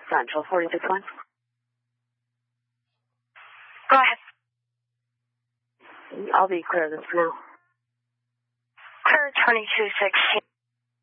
Central 46-1. Go ahead. I'll be clear this for now. Clear 2216.